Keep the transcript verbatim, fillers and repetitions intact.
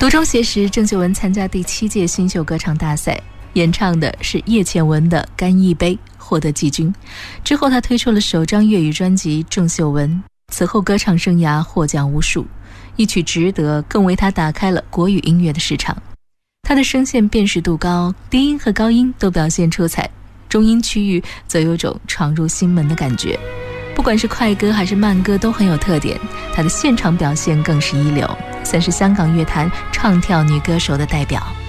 读中学时，郑秀文参加第七届新秀歌唱大赛，演唱的是叶倩文的《干一杯》，获得季军。之后她推出了首张粤语专辑《郑秀文》，此后歌唱生涯获奖无数，一曲《值得》更为她打开了国语音乐的市场。她的声线辨识度高，低音和高音都表现出彩，中音区域则有种闯入心门的感觉。不管是快歌还是慢歌都很有特点，她的现场表现更是一流，算是香港乐坛唱跳女歌手的代表。